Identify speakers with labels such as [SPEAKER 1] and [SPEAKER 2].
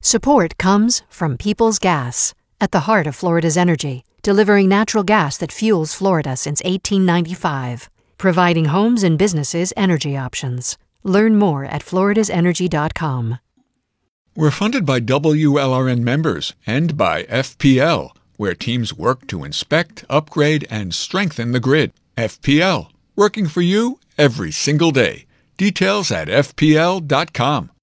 [SPEAKER 1] Support comes from Peoples Gas, at the heart of Florida's energy, delivering natural gas that fuels Florida since 1895, providing homes and businesses energy options. Learn more at floridasenergy.com.
[SPEAKER 2] We're funded by WLRN members and by FPL, where teams work to inspect, upgrade, and strengthen the grid. FPL, working for you every single day. Details at fpl.com.